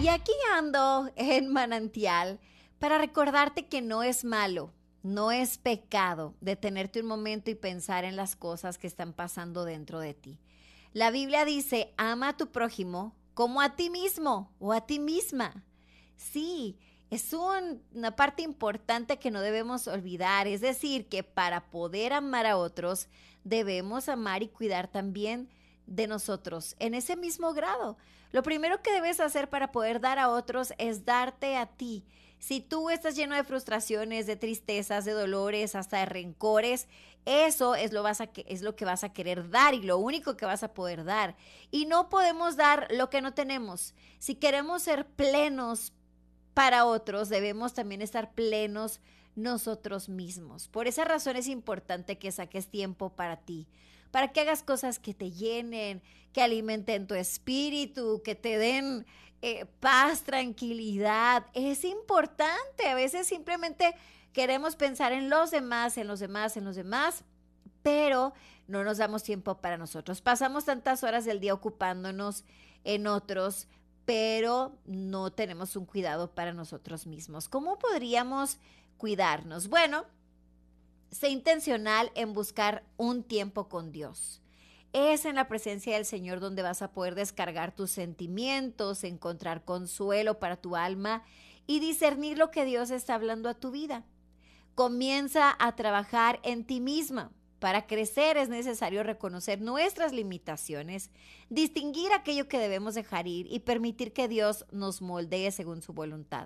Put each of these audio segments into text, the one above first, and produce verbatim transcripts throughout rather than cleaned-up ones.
Y aquí ando en Manantial para recordarte que no es malo, no es pecado detenerte un momento y pensar en las cosas que están pasando dentro de ti. La Biblia dice, ama a tu prójimo como a ti mismo o a ti misma. Sí, es un- una parte importante que no debemos olvidar, es decir, que para poder amar a otros debemos amar y cuidar también de nosotros en ese mismo grado. Lo primero que debes hacer para poder dar a otros es darte a ti. Si tú estás lleno de frustraciones, de tristezas, de dolores, hasta de rencores, eso es lo, vas a que, es lo que vas a querer dar y lo único que vas a poder dar. Y no podemos dar lo que no tenemos. Si queremos ser plenos para otros, debemos también estar plenos nosotros mismos. Por esa razón es importante que saques tiempo para ti, para que hagas cosas que te llenen, que alimenten tu espíritu, que te den eh, paz, tranquilidad. Es importante. A veces simplemente queremos pensar en los demás, en los demás, en los demás, pero no nos damos tiempo para nosotros. Pasamos tantas horas del día ocupándonos en otros, pero no tenemos un cuidado para nosotros mismos. ¿Cómo podríamos cuidarnos? Bueno, sé intencional en buscar un tiempo con Dios. Es en la presencia del Señor donde vas a poder descargar tus sentimientos, encontrar consuelo para tu alma y discernir lo que Dios está hablando a tu vida. Comienza a trabajar en ti misma. Para crecer es necesario reconocer nuestras limitaciones, distinguir aquello que debemos dejar ir y permitir que Dios nos moldee según su voluntad.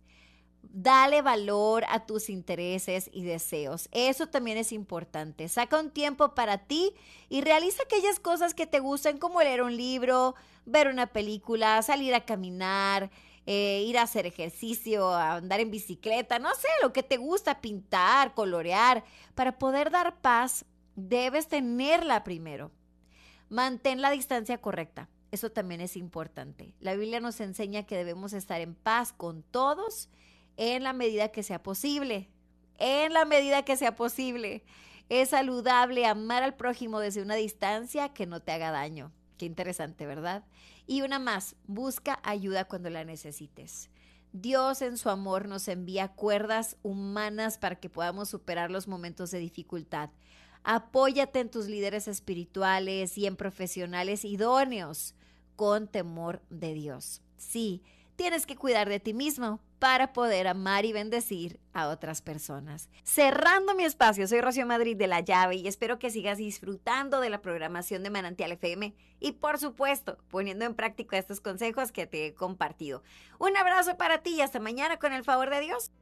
Dale valor a tus intereses y deseos. Eso también es importante. Saca un tiempo para ti y realiza aquellas cosas que te gustan, como leer un libro, ver una película, salir a caminar, eh, ir a hacer ejercicio, a andar en bicicleta, no sé, lo que te gusta, pintar, colorear. Para poder dar paz, debes tenerla primero. Mantén la distancia correcta. Eso también es importante. La Biblia nos enseña que debemos estar en paz con todos en la medida que sea posible. En la medida que sea posible. Es saludable amar al prójimo desde una distancia que no te haga daño. Qué interesante, ¿verdad? Y una más, busca ayuda cuando la necesites. Dios en su amor nos envía cuerdas humanas para que podamos superar los momentos de dificultad. Apóyate en tus líderes espirituales y en profesionales idóneos con temor de Dios. Sí, tienes que cuidar de ti mismo para poder amar y bendecir a otras personas. Cerrando mi espacio, soy Rocío Madrid de La Llave y espero que sigas disfrutando de la programación de Manantial F M y, por supuesto, poniendo en práctica estos consejos que te he compartido. Un abrazo para ti y hasta mañana con el favor de Dios.